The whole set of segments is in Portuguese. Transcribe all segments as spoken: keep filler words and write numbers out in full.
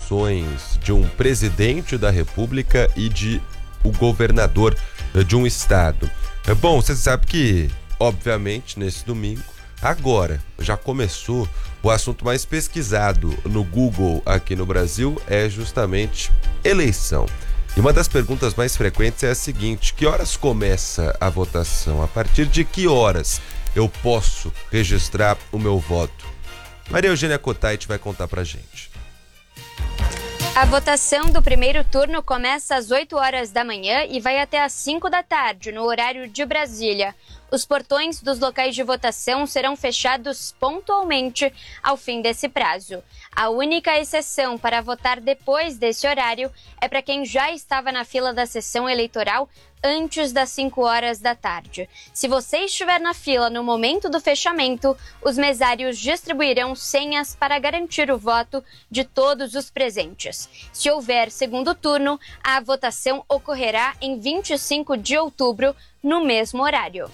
eleições de um presidente da República e de o governador de um estado. Bom, você sabe que, obviamente, nesse domingo, agora, já começou o assunto mais pesquisado no Google aqui no Brasil, é justamente eleição. E uma das perguntas mais frequentes é a seguinte: que horas começa a votação? A partir de que horas eu posso registrar o meu voto? Maria Eugênia Cotait vai contar pra gente. A votação do primeiro turno começa às oito horas da manhã e vai até às cinco da tarde, no horário de Brasília. Os portões dos locais de votação serão fechados pontualmente ao fim desse prazo. A única exceção para votar depois desse horário é para quem já estava na fila da sessão eleitoral antes das cinco horas da tarde. Se você estiver na fila no momento do fechamento, os mesários distribuirão senhas para garantir o voto de todos os presentes. Se houver segundo turno, a votação ocorrerá em vinte e cinco de outubro, no mesmo horário.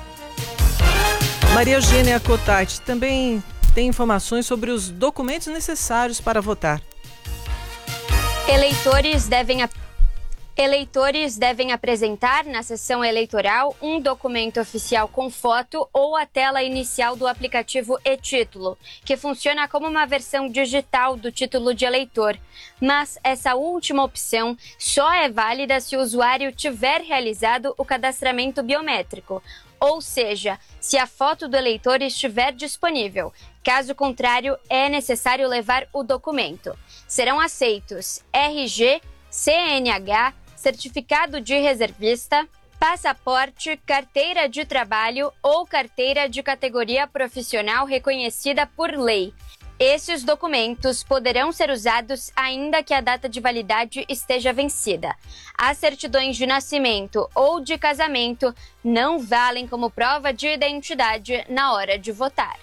Maria Eugênia Cotait também tem informações sobre os documentos necessários para votar. Eleitores devem ap- Eleitores devem apresentar na sessão eleitoral um documento oficial com foto ou a tela inicial do aplicativo e-Título, que funciona como uma versão digital do título de eleitor. Mas essa última opção só é válida se o usuário tiver realizado o cadastramento biométrico, ou seja, se a foto do eleitor estiver disponível. Caso contrário, é necessário levar o documento. Serão aceitos R G, C N H, certificado de reservista, passaporte, carteira de trabalho ou carteira de categoria profissional reconhecida por lei. Esses documentos poderão ser usados ainda que a data de validade esteja vencida. As certidões de nascimento ou de casamento não valem como prova de identidade na hora de votar.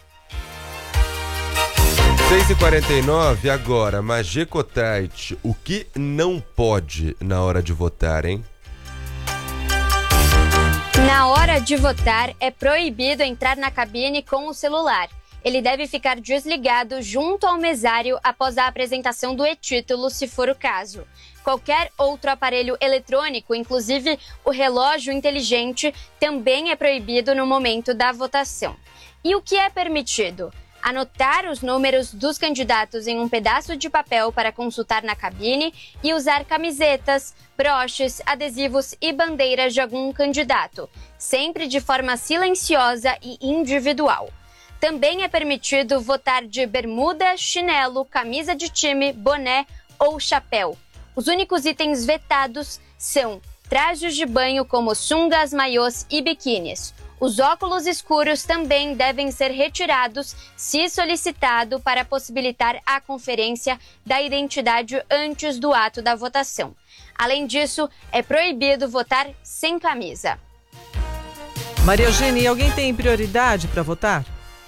seis e quarenta e nove agora, Magia Cotait, o que não pode na hora de votar, hein? Na hora de votar, é proibido entrar na cabine com o celular. Ele deve ficar desligado junto ao mesário após a apresentação do e-Título, se for o caso. Qualquer outro aparelho eletrônico, inclusive o relógio inteligente, também é proibido no momento da votação. E o que é permitido? Anotar os números dos candidatos em um pedaço de papel para consultar na cabine e usar camisetas, broches, adesivos e bandeiras de algum candidato, sempre de forma silenciosa e individual. Também é permitido votar de bermuda, chinelo, camisa de time, boné ou chapéu. Os únicos itens vetados são trajes de banho como sungas, maiôs e biquínis. Os óculos escuros também devem ser retirados se solicitado para possibilitar a conferência da identidade antes do ato da votação. Além disso, é proibido votar sem camisa. Maria Eugênia, alguém tem prioridade para votar?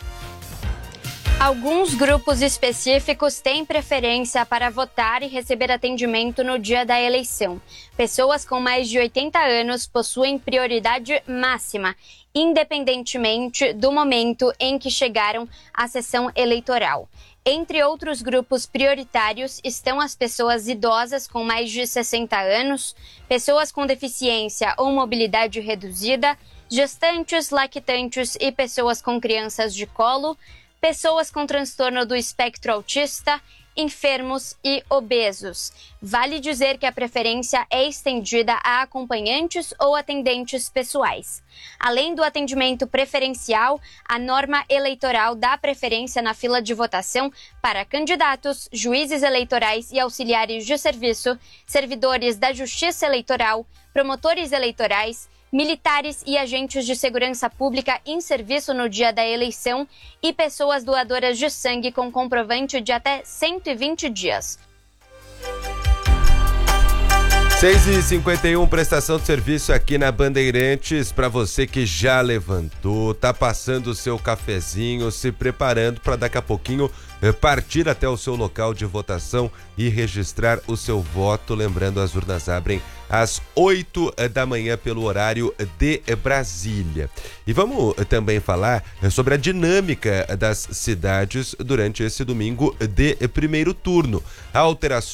Alguns grupos específicos têm preferência para votar e receber atendimento no dia da eleição. Pessoas com mais de oitenta anos possuem prioridade máxima, independentemente do momento em que chegaram à sessão eleitoral. Entre outros grupos prioritários estão as pessoas idosas com mais de sessenta anos, pessoas com deficiência ou mobilidade reduzida, gestantes, lactantes e pessoas com crianças de colo, pessoas com transtorno do espectro autista, enfermos e obesos. Vale dizer que a preferência é estendida a acompanhantes ou atendentes pessoais. Além do atendimento preferencial, a norma eleitoral dá preferência na fila de votação para candidatos, juízes eleitorais e auxiliares de serviço, servidores da Justiça Eleitoral, promotores eleitorais, militares e agentes de segurança pública em serviço no dia da eleição e pessoas doadoras de sangue com comprovante de até cento e vinte dias. seis e cinquenta e um, prestação de serviço aqui na Bandeirantes, para você que já levantou, tá passando o seu cafezinho, se preparando para daqui a pouquinho partir até o seu local de votação e registrar o seu voto. Lembrando, as urnas abrem às oito da manhã pelo horário de Brasília. E vamos também falar sobre a dinâmica das cidades durante esse domingo de primeiro turno. Alterações